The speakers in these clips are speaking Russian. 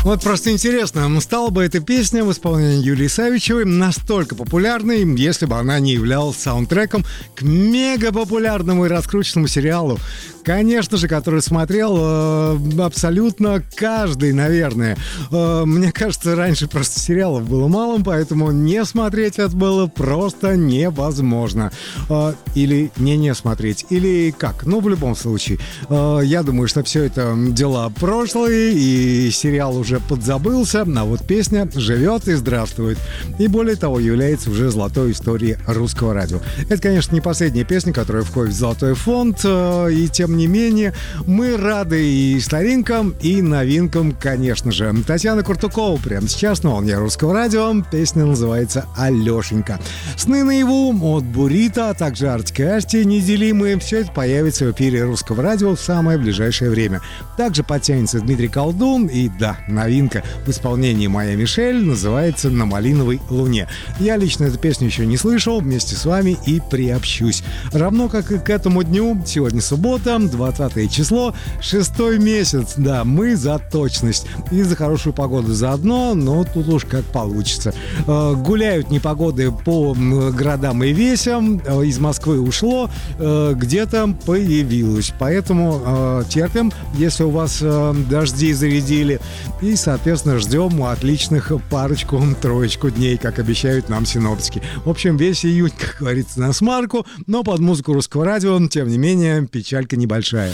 Вот просто интересно, стала бы эта песня в исполнении Юлии Савичевой настолько популярной, если бы она не являлась саундтреком к мега-популярному и раскрученному сериалу, конечно же, который смотрел абсолютно каждый, наверное. Мне кажется, раньше просто сериалов было мало, поэтому не смотреть это было просто невозможно. Или не смотреть, или как. Ну, в любом случае, я думаю, что все это дела прошлые, и сериал уже подзабылся, а вот песня живет и здравствует. И более того, является уже золотой историей русского радио. Это, конечно, не последняя песня, которая входит в золотой фонд, и тем не менее, мы рады и старинкам, и новинкам, конечно же. Татьяна Куртукова прямо сейчас на волне русского радио. Песня называется «Алешенька». «Сны наяву» от Бурито, а также Артик и Асти «Неделимые». Все это появится в эфире русского радио в самое ближайшее время. Также подтянется Дмитрий Колдун, и да, новинка в исполнении Майя Мишель называется «На малиновой луне». Я лично эту песню еще не слышал, вместе с вами и приобщусь. Равно как и к этому дню, сегодня суббота, 20 число, 6-й месяц. Да, мы за точность и за хорошую погоду заодно, но тут уж как получится. Гуляют непогоды по городам и весям, из Москвы ушло, где-то появилось. Поэтому терпим, если у вас дожди зарядили. И, соответственно, ждем отличных парочку-троечку дней, как обещают нам синоптики. В общем, весь июнь, как говорится, на смарку, но под музыку русского радио, тем не менее, печалька небольшая.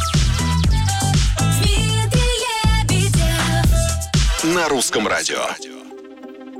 На русском радио.